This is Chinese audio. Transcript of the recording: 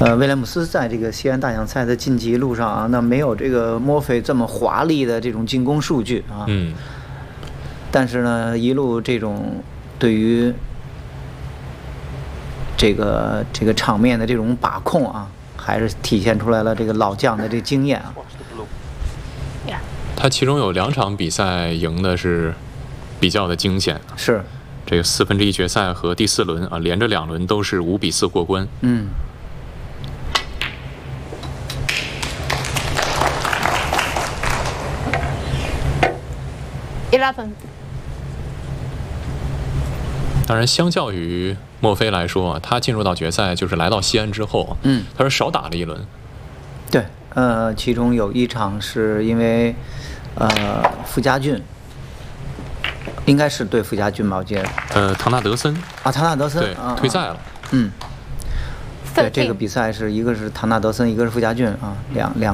威廉姆斯在这个西安大奖赛的晋级路上啊，那没有这个墨菲这么华丽的这种进攻数据啊。但是呢，一路这种对于这个场面的这种把控啊，还是体现出来了这个老将的这个经验啊。 他其中有2场比赛赢的是比较的惊险， 是这个1/4决赛和第4轮啊，连着2轮都是5比4过关。 11。 当然，相较于墨菲来说啊，他进入到决赛就是来到西安之后，他是少打了1轮。 对，其中有1场是因为傅家俊，应该是对傅家俊吧，我记得。 唐纳德森啊，唐纳德森对退赛了。 对，这个比赛是一个是唐纳德森，一个是傅家俊啊，两